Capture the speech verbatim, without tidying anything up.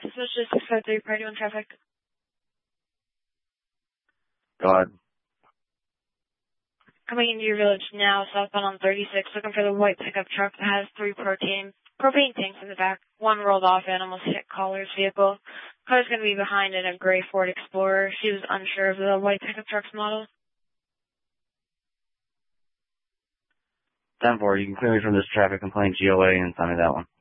This is just six five three, party on traffic. Go ahead. Coming into your village now, southbound on thirty-six, looking for the white pickup truck that has three propane, propane tanks in the back. One rolled off and almost hit caller's vehicle. Car's going to be behind in a gray Ford Explorer. She was unsure of the white pickup truck's model. ten four, you can clear me from this traffic complaint G O A and send me that one.